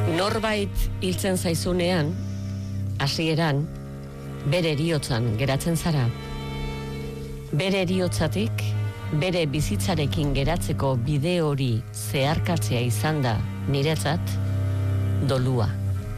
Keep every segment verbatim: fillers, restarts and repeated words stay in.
Norbait hiltzen zaizunean, hasieran, bere heriotzan geratzen zara. Bere eriotzatik, bere bizitzarekin geratzeko bide hori zeharkatzea izan da niretzat dolua.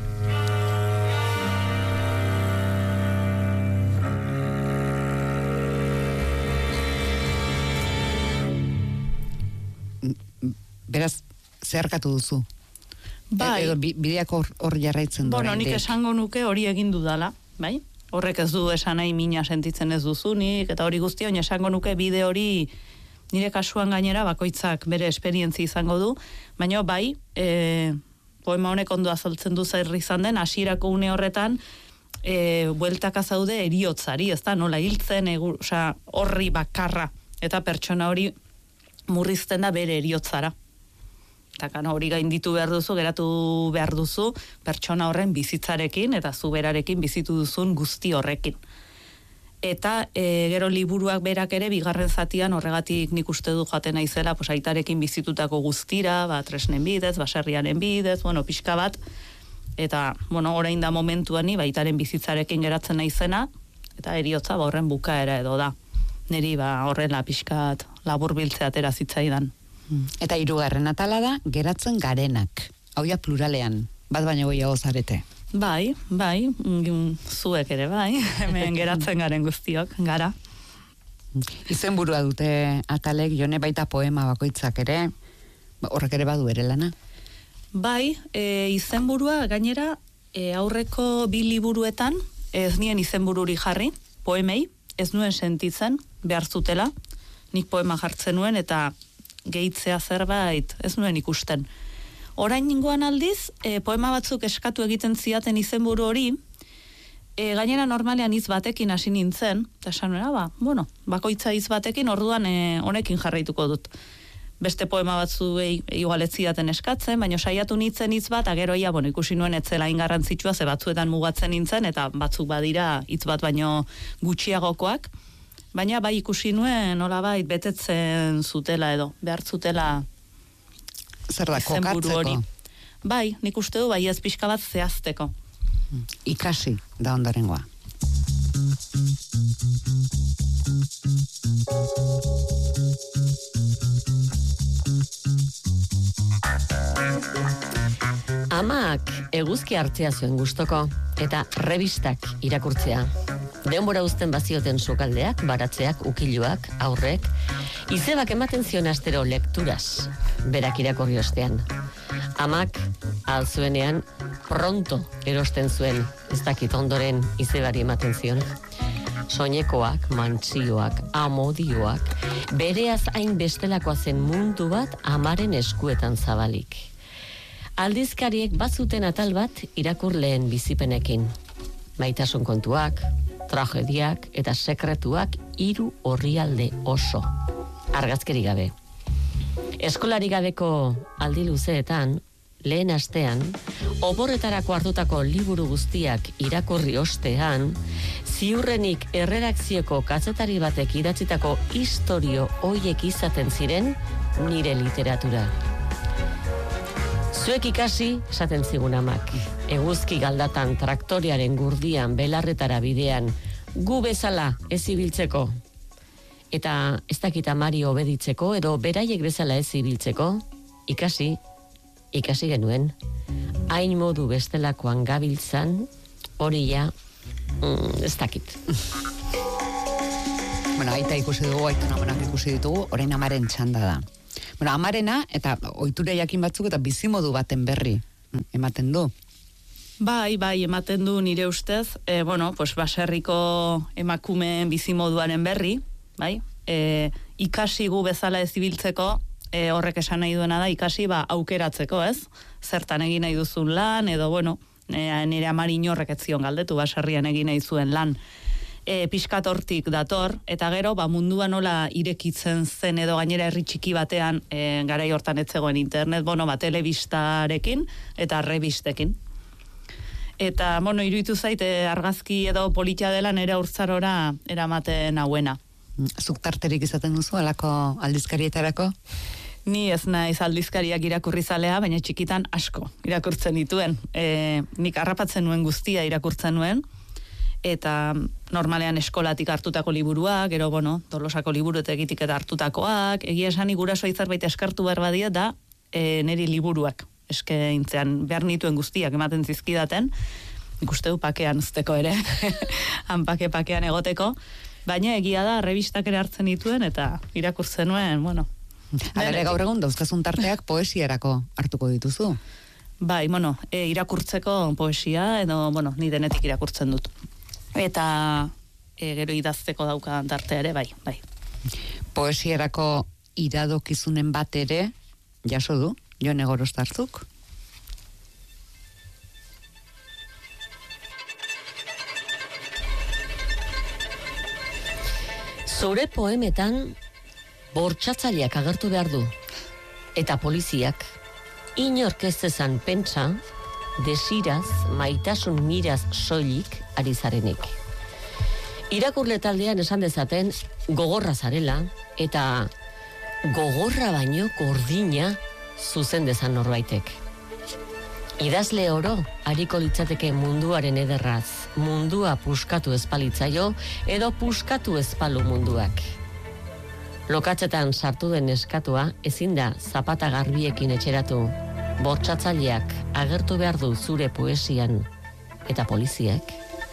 Beraz, zeharkatu duzu? Bai. Edo bideak hor, hor jarraitzen du. Bueno, nik esango nuke hori egin dudala, bai? Horrek ez du esan nahi mina sentitzen ez duzunik, eta hori guztia, oin esango nuke bide hori nire kasuan gainera bakoitzak bere esperientzi izango du, baina bai, e, poema honek ondo azaltzen du zer izan den, hasierako une horretan, e, bueltaka zaude eriotzari, ez da, nola hiltzen, egu, oza, horri bakarra, eta pertsona hori murrizten da bere eriotzara. Eta kana hori gainditu behar duzu, geratu behar duzu, pertsona horren bizitzarekin, eta zu berarekin bizitu duzun guzti horrekin. Eta e, gero liburuak berak ere, bigarren zatian horregatik nik uste du joaten naizela, pues, aitarekin bizitutako guztira, ba, tresnen bidez, baserriaren bidez, bueno, pixka bat, eta, bueno, orain da momentuani, baitaren bizitzarekin geratzen naizena, eta eriotza ba, horren bukaera edo da. Neri ba, horrela pixkat labur biltzea atera zitzaidan. Eta hirugarren atala da, geratzen garenak. Hau ja pluralean, bat baino gehiago zarete. Bai, bai, zuek ere bai, hemen geratzen garen guztiok, gara. Izenburua dute atalek, Jone, baita poema bakoitzak ere, horrek ere badu ere lana? Bai, e, izenburua gainera, e, aurreko bi liburuetan, ez nien izenbururi jarri, poemei, ez nuen sentitzen, behar zutela, nik poema jartzen nuen, eta gehitzea zerbait ez nuen ikusten. Orain ninguan aldiz, e, poema batzuk eskatu egiten ziaten izenburu hori, e, gainera normalean hitz batekin hasi nintzen, eta esan nuen, ba, bueno, bakoitza hitz batekin, orduan e, honekin jarraituko dut. Beste poema batzu e, igual ez zidaten eskatzen, baina saiatu nintzen hitz bat, ageroia, bueno, ikusi nuen etzela ingarrantzitsua, ze batzuetan mugatzen nintzen, eta batzuk badira hitz bat baino gutxiagokoak, baina bai ikusi nuen nolabait betetzen zutela edo, behar zutela zer da, kokatzeko? Bai, nik uste du bai ez pixka bat zehazteko. Ikasi da ondorengoa. Amak eguzki hartzea zuen gustoko, eta revistak irakurtzea. Denbora uzten bazioten sukaldeak, baratzeak, ukiluak, aurrek, izebak ematen zion astero lekturaz, berak irakurri ostean. Amak, alzuenean, pronto erosten zuen, ez dakit ondoren izebari ematen zion. Soinekoak, mantsioak, amodioak, bereaz hain bestelakoa zen mundu bat amaren eskuetan zabalik. Aldizkariek bazuten atal bat irakurleen bizipenekin. Maitasun kontuak, tragediak eta sekretuak hiru orrialde oso. Argazkeri gabe. Eskolari gabeko aldi luzeetan, lehen astean, oporretarako hartutako liburu guztiak irakurri ostean, ziurrenik erredakzioko kazetari batek idatzitako istorio hoiek izaten ziren nire literatura. Zuek ikasi, esaten zigun amak, eguzki galdatan traktoriaren gurdian belarretara bidean, gu bezala ez ibiltzeko, eta ez dakit amari obeditzeko, edo beraiek bezala ez ibiltzeko, ikasi, ikasi genuen, hain modu bestelakoan gabiltzan, hori ja, mm, ez dakit. Bueno, aita ikusi dugu, aita namonak ikusi ditugu, orain amaren txanda da. Bueno, amarena, eta ohitura jakin batzuk, eta bizimodu baten berri ematen du. Bai, bai, ematen du nire ustez, e, bueno, pues baserriko emakumeen bizimoduaren berri, bai, e, ikasi gu bezala ez ibiltzeko, e, horrek esan nahi duena da, ikasi ba aukeratzeko, ez? Zertan egin nahi duzun lan, edo, bueno, e, nire amari inorrek ez zion galdetu, baserrian egin nahi zuen lan. E, pixkat hortik dator, eta gero, ba, mundua nola irekitzen zen edo gainera herri txiki batean, e, garai hortan ez zegoen internet, bueno, ba, telebistarekin eta revistekin. Eta, bueno, iruditu zaite argazki edo politia dela nere urtzarora eramaten hauena. Zuk tarterik izaten duzu, alako aldizkarietarako? Ni ez naiz aldizkariak irakurri zalea, baina txikitan asko irakurtzen dituen. E, nik harrapatzen nuen guztia irakurtzen nuen, eta normalean eskolatik hartutako liburuak, gero, bueno, Tolosako liburutegitik eta hartutakoak, egia esan gurasoei zerbait eskartu behar badia da e, neri liburuak eskaintzean behar nituen guztiak ematen zizkidaten, ikuste du pakean uzteko ere, hanpake pakean egoteko, baina egia da, revistak ere hartzen dituen, eta irakurtzen nuen, bueno. Alare gaur egun dauzkazun tarteak poesiarako hartuko dituzu. Bai, bueno, e, irakurtzeko poesia, edo, bueno, ni denetik irakurtzen dut. Eta e, gero idazteko daukan tartea ere, bai, bai. Poesiarako iradokizunen bat ere, jaso du, Jone Gorostarzuk? Zure poemetan bortxatzaileak agertu behar du. Eta poliziak, inork ez dezan pentsa, desiraz, maitasun miraz soilik ari zarenik. Irakurle taldean esan dezaten gogorra zarela, eta gogorra baino gordina zuzen dezan norbaitek. Idazle oro, hariko litzateke munduaren ederraz, mundua puskatu ezpalitzaio, edo puskatu ezpalu munduak. Lokatzetan sartu den eskatua ezin da zapata garbiekin etxeratu. Bortxatzaileak agertu behar du zure poesian eta poliziak.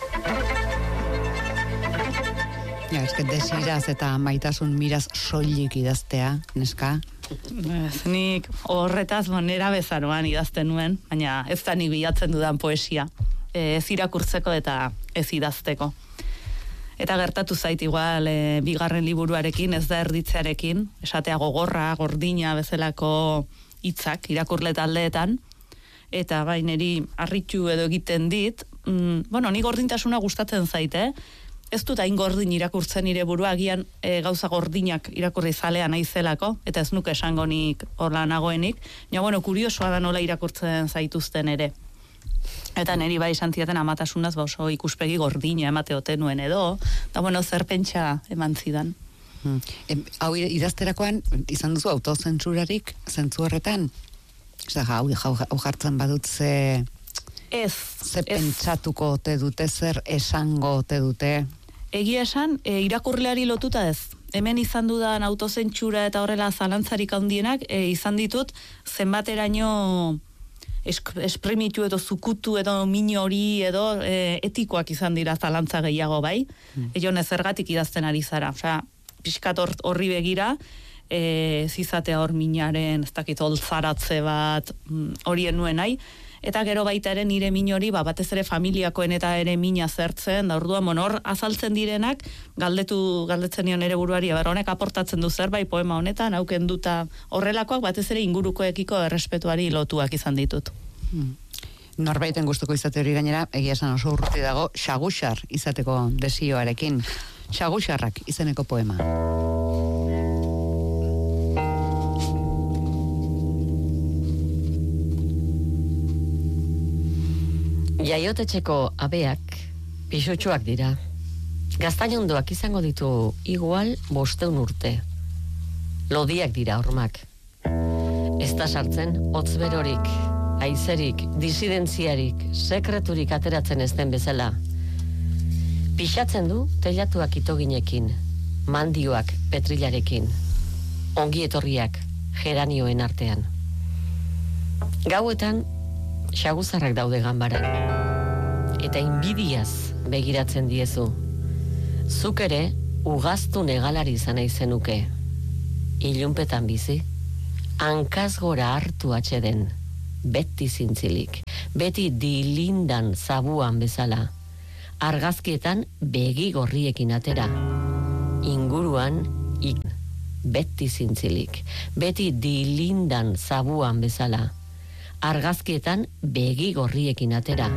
Ja, eske desiraz eta maitasun miraz soilik idaztea, neska? Ez, nik horretaz monera bezaroan idazten nuen, baina ez da nik bilatzen dudan poesia. Ez irakurtzeko eta ez idazteko. Eta gertatu zait igual e, bigarren liburuarekin, ez da erditzearekin, esatea gogorra, gordina bezalako hitzak irakurle taldeetan, eta bai neri harritu edo egiten dit, mm, bueno, ni gordintasuna gustatzen zaite, ez dut hain gordin irakurtzen nire burua, agian e, gauza gordinak irakurri zalea naizelako, eta ez nuke esango nik horla nagoenik, ja, bueno, kuriosoa da nola irakurtzen zaituzten ere. Eta neri bai esan zidaten amatasunaz ba oso ikuspegi gordina emate ote nuen edo, eta bueno, zer pentsa eman zidan. Hmm. E, hau idazterakoan, izan duzu autozentsurarik, zentzu horretan? Osa, hau, hau, hau jartzen badut ze... Ez. Ze pentsatuko ote dute, zer esango ote dute? Egia esan, e, irakurleari lotuta ez. Hemen izan dudan autozentsura eta horrela zalantzarik handienak, e, izan ditut zenbateraino... esprimitu edo zukutu edo mino hori edo e, etikoak izan dira zalantza gehiago bai, mm. Ejon ezergatik idazten ari zara, osea, pixkat horri begira, e, zizatea hor minaren, ez dakit holtzaratze bat, horien nuen nahi, eta gero baita ere nire min hori, ba, batez ere familiakoen eta ere mina zertzen, da orduan, bueno, hor azaltzen direnak, galdetu, galdetzen nion ere buruari, ber, honek aportatzen du zerbait poema honetan, hauken duta horrelakoak, batez ere ingurukoekiko errespetuari lotuak izan ditut. Hmm. Norbaiten gustuko izate hori gainera, egia esan oso urruti dago, xaguxar izateko desioarekin. Xaguxarrak izeneko poema. Jaiotetxeko abeak pisutsuak dira. Gaztainondoak izango ditu igual bosteun urte. Lodiak dira hormak. Ez da sartzen hotz berorik, haizerik, disidentziarik, sekreturik ateratzen ez den bezala. Pixatzen du teilatuak itoginekin, mandioak petrilarekin, ongi etorriak geranioen artean. Gauetan xaguzarrak daude ganbaran, eta inbidiaz begiratzen diezu. Zuk ere ugaztu negalari izan nahi zenuke. Ilunpetan bizi, hankaz gora hartu atxeden, beti zintzilik, beti dilindan zabuan bezala, argazkietan begi gorriekin atera, inguruan ik, beti zintzilik, beti dilindan zabuan bezala, argazkietan begi gorriekin atera.